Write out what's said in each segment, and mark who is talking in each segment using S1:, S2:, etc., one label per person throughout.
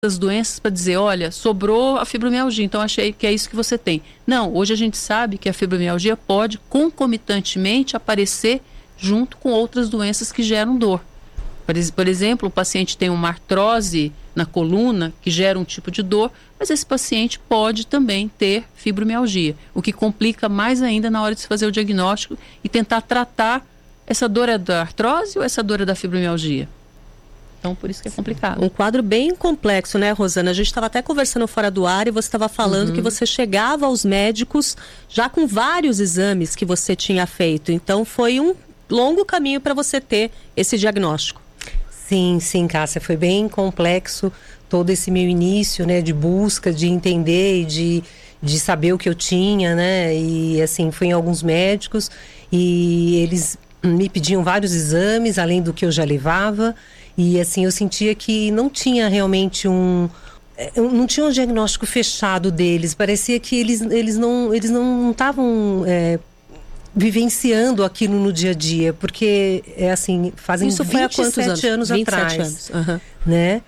S1: das doenças para dizer, olha, sobrou a fibromialgia, então achei que é isso que você tem. Não, hoje a gente sabe que a fibromialgia pode concomitantemente aparecer junto com outras doenças que geram dor. Por exemplo, o paciente tem uma artrose na coluna que gera um tipo de dor, mas esse paciente pode também ter fibromialgia, o que complica mais ainda na hora de se fazer o diagnóstico e tentar tratar essa dor é da artrose ou essa dor é da fibromialgia. Então, por isso que é complicado.
S2: Um quadro bem complexo, né, Rosana? A gente estava até conversando fora do ar e você estava falando que você chegava aos médicos já com vários exames que você tinha feito. Então, foi um longo caminho para você ter esse diagnóstico.
S3: Sim, Cássia, foi bem complexo todo esse meu início, né, de busca, de entender e de saber o que eu tinha, né, e assim, fui em alguns médicos e eles me pediam vários exames, além do que eu já levava, e assim, eu sentia que não tinha realmente não tinha um diagnóstico fechado deles, parecia que eles não estavam vivenciando aquilo no dia a dia, porque assim, fazem
S2: Isso foi
S3: 27 anos
S2: 27
S3: atrás,
S2: anos.
S3: né?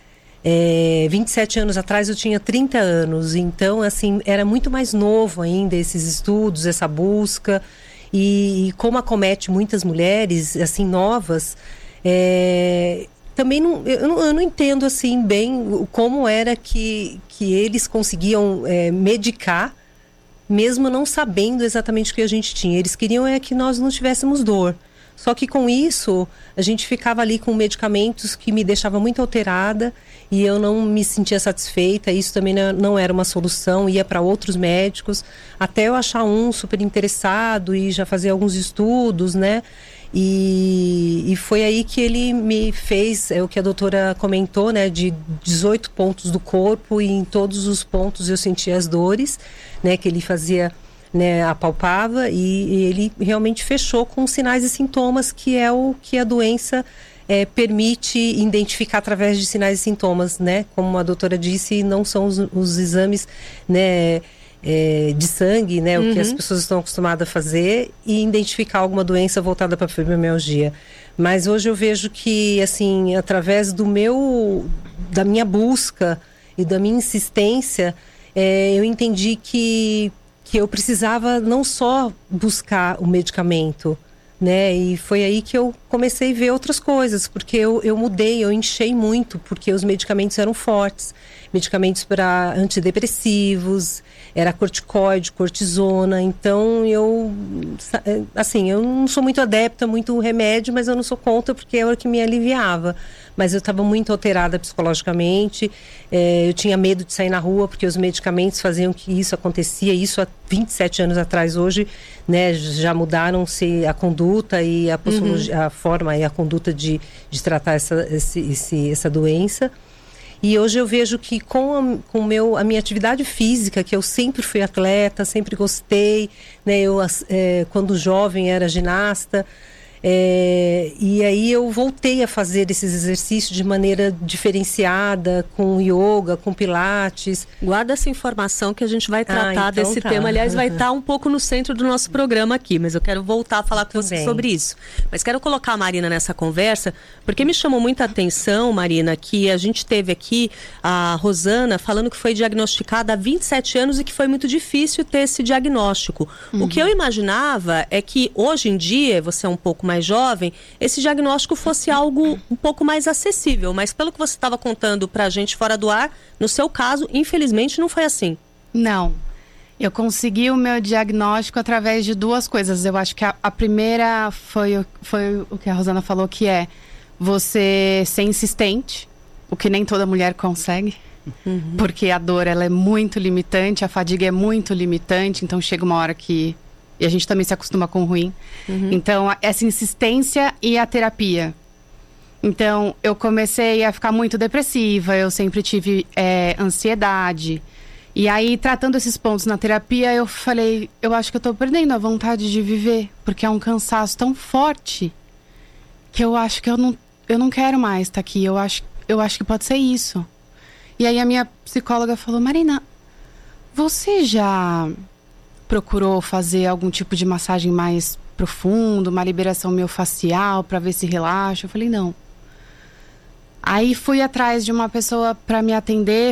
S3: 27 anos atrás eu tinha 30 anos, então assim, era muito mais novo ainda esses estudos, essa busca, e como acomete muitas mulheres, assim, novas, também eu não entendo assim bem como era que eles conseguiam medicar, mesmo não sabendo exatamente o que a gente tinha. Eles queriam que nós não tivéssemos dor. Só que com isso, a gente ficava ali com medicamentos que me deixavam muito alterada e eu não me sentia satisfeita. Isso também não era uma solução, ia para outros médicos, até eu achar um super interessado e já fazer alguns estudos, né? E foi aí que ele me fez, o que a doutora comentou, né, de 18 pontos do corpo, e em todos os pontos eu sentia as dores, né, que ele fazia, né, apalpava, e ele realmente fechou com sinais e sintomas, que é o que a doença permite identificar através de sinais e sintomas, né, como a doutora disse, não são os exames, né, de sangue, né, o que as pessoas estão acostumadas a fazer, e identificar alguma doença voltada para a fibromialgia. Mas hoje eu vejo que, assim, através da minha busca e da minha insistência, eu entendi que eu precisava não só buscar o medicamento, né, e foi aí que eu comecei a ver outras coisas, porque eu mudei, eu enchei muito, porque os medicamentos eram fortes, medicamentos para antidepressivos, era corticoide, cortisona, então eu não sou muito adepta, muito remédio, mas eu não sou contra, porque é o que me aliviava, mas eu estava muito alterada psicologicamente, eu tinha medo de sair na rua, porque os medicamentos faziam que isso acontecia, isso há 27 anos atrás. Hoje, né, já mudaram-se a conduta e a posologia, a forma e a conduta de tratar essa doença. E hoje eu vejo que com a minha atividade física, que eu sempre fui atleta, sempre gostei, né? Eu, quando jovem, era ginasta. E aí eu voltei a fazer esses exercícios de maneira diferenciada, com yoga, com pilates.
S2: Guarda essa informação que a gente vai tratar
S3: então
S2: desse tema. Aliás, vai estar um pouco no centro do nosso programa aqui, mas eu quero voltar a falar com você sobre isso. Mas quero colocar a Marina nessa conversa, porque me chamou muita atenção, Marina, que a gente teve aqui a Rosana falando que foi diagnosticada há 27 anos e que foi muito difícil ter esse diagnóstico. O que eu imaginava é que hoje em dia, você é um pouco mais jovem, esse diagnóstico fosse algo um pouco mais acessível, mas pelo que você estava contando pra gente fora do ar, no seu caso, infelizmente, não foi assim.
S4: Não. Eu consegui o meu diagnóstico através de duas coisas. Eu acho que a primeira foi o que a Rosana falou, que é você ser insistente, o que nem toda mulher consegue. Porque a dor, ela é muito limitante, a fadiga é muito limitante, então chega uma hora que... E a gente também se acostuma com o ruim. Então, essa insistência e a terapia. Então, eu comecei a ficar muito depressiva, eu sempre tive ansiedade. E aí, tratando esses pontos na terapia, eu falei, eu acho que eu tô perdendo a vontade de viver, porque é um cansaço tão forte que eu acho que eu não quero mais estar aqui. Eu acho que pode ser isso. E aí a minha psicóloga falou, Marina, você já procurou fazer algum tipo de massagem mais profundo, uma liberação miofascial para ver se relaxa? Eu falei, não. Aí fui atrás de uma pessoa para me atender,